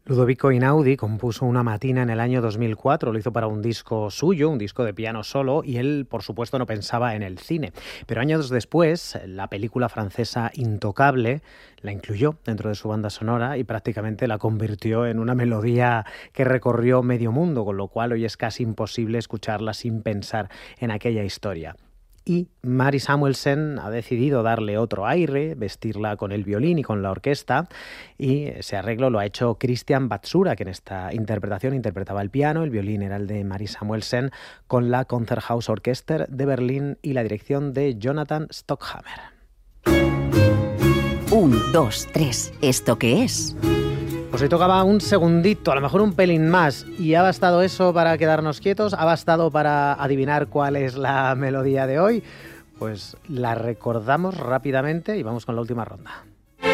Ludovico Einaudi compuso Una matina en el año 2004, lo hizo para un disco suyo, un disco de piano solo, y él, por supuesto, no pensaba en el cine. Pero años después, la película francesa Intocable la incluyó dentro de su banda sonora y prácticamente la convirtió en una melodía que recorrió medio mundo, con lo cual hoy es casi imposible escucharla sin pensar en aquella historia. Y Mary Samuelsen ha decidido darle otro aire, vestirla con el violín y con la orquesta, y ese arreglo lo ha hecho Christian Batsura, que en esta interpretación interpretaba el piano, el violín era el de Mary Samuelsen, con la Konzerthaus Orchester de Berlín y la dirección de Jonathan Stockhammer. 1, 2, 3, ¿esto qué es? Pues hoy tocaba un segundito, a lo mejor un pelín más, y ha bastado eso para quedarnos quietos, ha bastado para adivinar cuál es la melodía de hoy. Pues la recordamos rápidamente y vamos con la última ronda.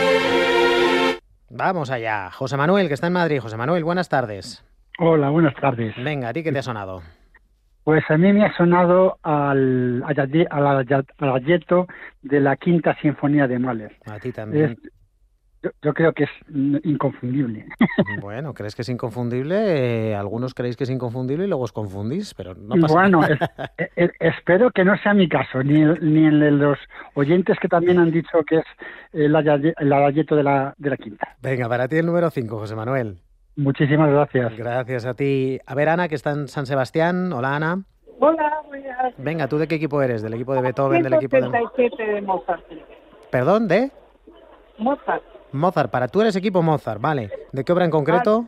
Vamos allá. José Manuel, que está en Madrid. José Manuel, buenas tardes. Hola, buenas tardes. Venga, ¿a ti qué te ha sonado? Pues a mí me ha sonado al Adagietto de la Quinta Sinfonía de Mahler. A ti también. Yo creo que es inconfundible. Bueno, ¿crees que es inconfundible? Algunos creéis que es inconfundible y luego os confundís, pero no pasa Bueno, nada. espero que no sea mi caso, ni el de los oyentes que también han dicho que es el Adagietto de la Quinta. Venga, para ti el número 5, José Manuel. Muchísimas gracias. Gracias a ti. A ver, Ana, que está en San Sebastián. Hola, Ana. Hola, buenas. Venga, ¿tú de qué equipo eres? ¿Del equipo de Beethoven? ¿Del equipo de...? 187 de Mozart. ¿Perdón? ¿De? Mozart. Mozart. Para tú eres equipo Mozart, vale. ¿De qué obra en concreto?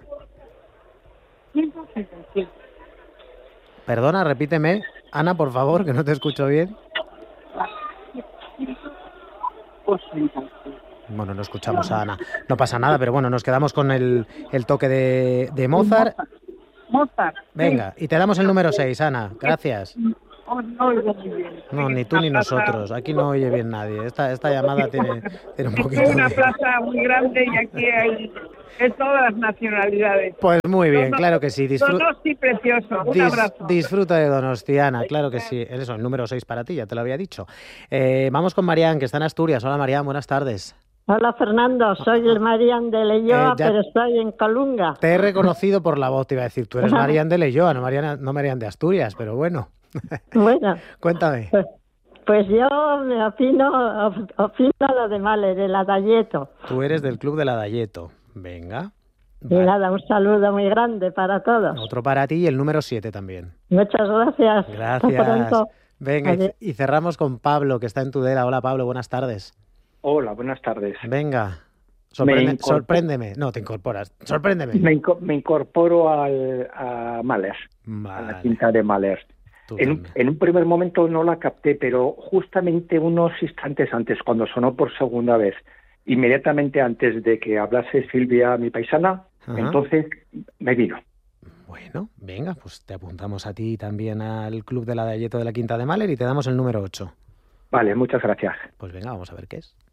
157. Perdona, repíteme. Ana, por favor, que no te escucho bien. Bueno, no escuchamos a Ana. No pasa nada, pero bueno, nos quedamos con el toque de Mozart. Mozart. Venga, y te damos el número 6, Ana. Gracias. No oigo muy bien. No, ni tú ni nosotros. Aquí no oye bien nadie. Esta llamada tiene un poquito Es una de... plaza muy grande y aquí hay de todas las nacionalidades. Pues muy bien, claro que sí. Donosti precioso. Un abrazo. Disfruta de Donostiana, claro que sí. Eso, el número 6 para ti, ya te lo había dicho. Vamos con Marián, que está en Asturias. Hola, Marián, buenas tardes. Hola Fernando, soy el Marián de Leyoa, pero estoy en Colunga. Te he reconocido por la voz, te iba a decir. Tú eres Marián de Leyoa, no Marián de Asturias, pero bueno. Bueno. Cuéntame. Pues yo me opino lo de Mahler, el Adagietto. Tú eres del club del Adagietto. Venga. Y nada, un saludo muy grande para todos. Otro para ti y el número 7 también. Muchas gracias. Gracias. Hasta pronto. Venga, y cerramos con Pablo, que está en Tudela. Hola, Pablo, buenas tardes. Hola, buenas tardes. Venga, sorpréndeme. No, te incorporas. Sorpréndeme. Me incorporo a Mahler, vale. a la Quinta de Mahler. En un primer momento no la capté, pero justamente unos instantes antes, cuando sonó por segunda vez, inmediatamente antes de que hablase Silvia, mi paisana, entonces me vino. Bueno, venga, pues te apuntamos a ti también al club del Adagietto de la Quinta de Mahler y te damos el número 8. Vale, muchas gracias. Pues venga, vamos a ver qué es.